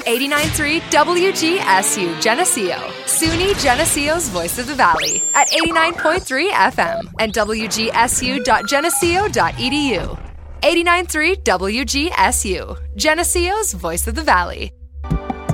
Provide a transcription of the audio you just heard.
89.3 WGSU Geneseo. SUNY Geneseo's Voice of the Valley at 89.3 FM and WGSU.geneseo.edu. 89.3 WGSU, Geneseo's Voice of the Valley.